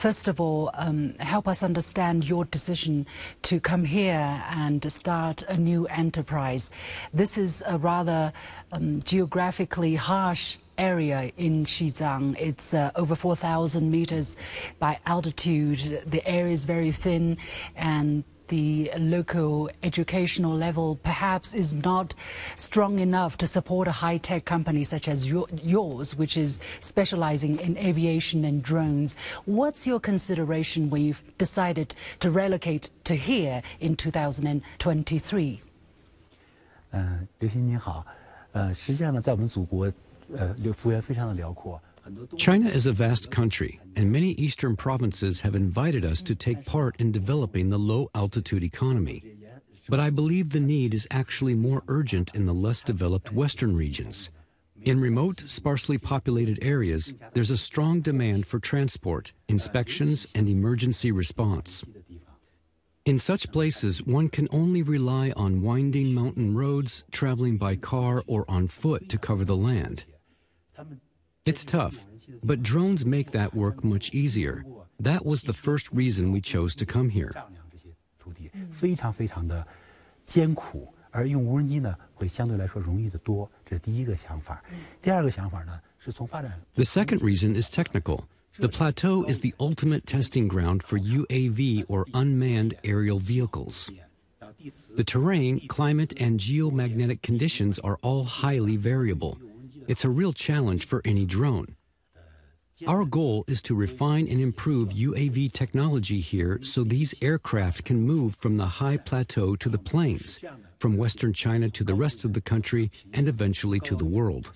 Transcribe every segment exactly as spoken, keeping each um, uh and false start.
First of all, um, help us understand your decision to come here and start a new enterprise. This is a rather um, geographically harsh area in Xizang. It's uh, over four thousand meters by altitude. The area is very thin, and the local educational level perhaps is not strong enough to support a high-tech company such as your, yours, which is specializing in aviation and drones. What's your consideration when you've decided to relocate to here in two thousand twenty-three? 嗯，刘鑫您好，呃，实际上呢，在我们祖国，呃，幅员非常的辽阔。 China is a vast country, and many eastern provinces have invited us to take part in developing the low-altitude economy. But I believe the need is actually more urgent in the less developed western regions. In remote, sparsely populated areas, there's a strong demand for transport, inspections, and emergency response. In such places, one can only rely on winding mountain roads, traveling by car or on foot to cover the land. It's tough, but drones make that work much easier. That was the first reason we chose to come here. 非常非常的艰苦，而用无人机呢，会相对来说容易得多。这是第一个想法。第二个想法呢，是从发展。 The second reason is technical. The plateau is the ultimate testing ground for U A V or unmanned aerial vehicles. The terrain, climate, and geomagnetic conditions are all highly variable. It's a real challenge for any drone. Our goal is to refine and improve U A V technology here so these aircraft can move from the high plateau to the plains, from western China to the rest of the country, and eventually to the world.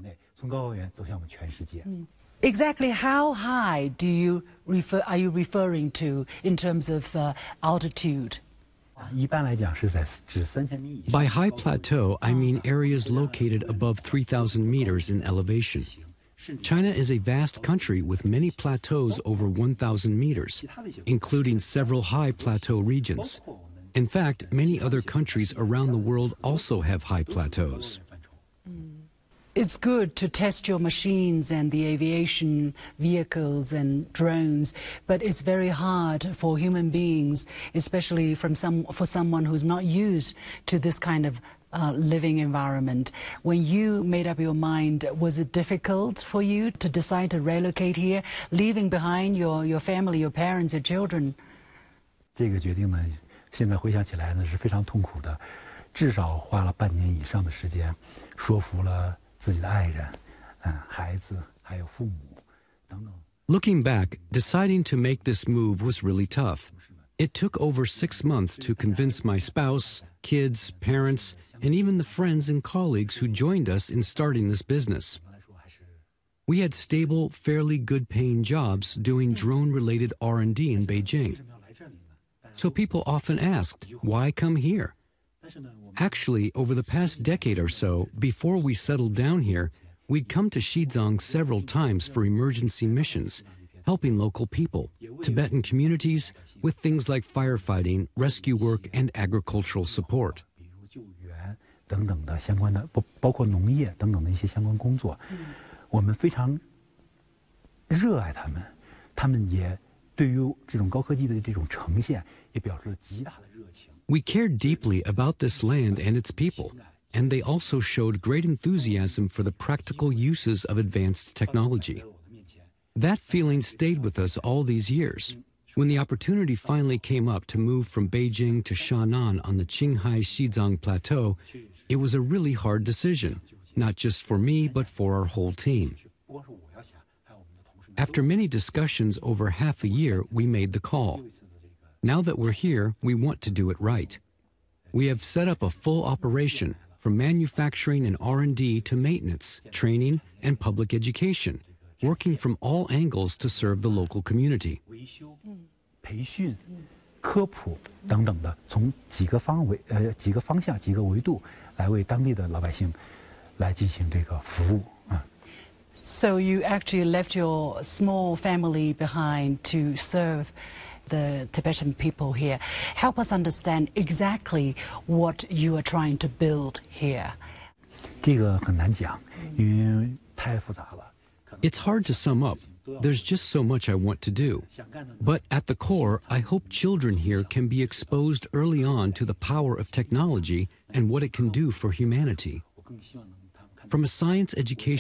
Exactly how high do you refer, are you referring to in terms of uh, altitude? By high plateau, I mean areas located above three thousand meters in elevation. China is a vast country with many plateaus over one thousand meters, including several high plateau regions. In fact, many other countries around the world also have high plateaus. It's good to test your machines and the aviation vehicles and drones, but it's very hard for human beings, especially from some, for someone who's not used to this kind of uh, living environment. When you made up your mind, was it difficult for you to decide to relocate here, leaving behind your, your family, your parents, your children? 这个决定呢，现在回想起来呢是非常痛苦的，至少花了半年以上的时间，说服了 Looking back, deciding to make this move was really tough. It took over six months to convince my spouse, kids, parents, and even the friends and colleagues who joined us in starting this business. We had stable, fairly good-paying jobs doing drone-related R and D in Beijing. So people often asked, why come here? Actually, over the past decade or so, before we settled down here, we'd come to Xizang several times for emergency missions, helping local people, Tibetan communities, with things like firefighting, rescue work, and agricultural support. 等等的相关的，包包括农业等等的一些相关工作，我们非常热爱他们，他们也对于这种高科技的这种呈现也表示了极大的热情。 We cared deeply about this land and its people, and they also showed great enthusiasm for the practical uses of advanced technology. That feeling stayed with us all these years. When the opportunity finally came up to move from Beijing to Shannan on the Qinghai-Xizang Plateau, it was a really hard decision, not just for me, but for our whole team. After many discussions over half a year, we made the call. Now that we're here, we want to do it right. We have set up a full operation, from manufacturing and R and D to maintenance, training, and public education, working from all angles to serve the local community. 培训、科普等等的，从几个方位、呃几个方向、几个维度来为当地的老百姓来进行这个服务啊。 So you actually left your small family behind to serve the Tibetan people here. Help us understand exactly what you are trying to build here. 这个很难讲，因为太复杂了。 It's hard to sum up, There's just so much I want to do. But at the core, I hope children here can be exposed early on to the power of technology and what it can do for humanity. From a science education